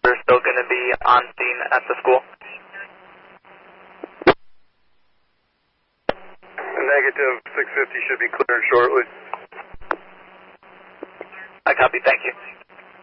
We're still going to be on scene at the school. Negative, 650 should be cleared shortly. I copy, thank you.